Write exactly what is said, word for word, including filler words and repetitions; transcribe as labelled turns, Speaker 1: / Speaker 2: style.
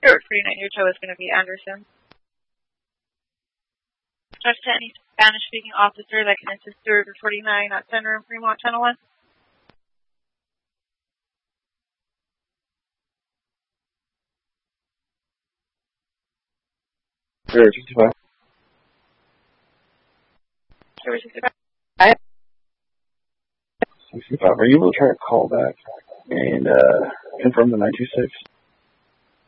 Speaker 1: Stewart forty-nine, your tow is going to be Anderson. Just to any Spanish-speaking officer that can assist Stewart forty-nine at Center in Fremont, Channel one.
Speaker 2: Stewart sixty-five.
Speaker 1: Stewart sixty-five.
Speaker 2: sixty-five. Are you able to try to call back and uh, confirm the nine two six?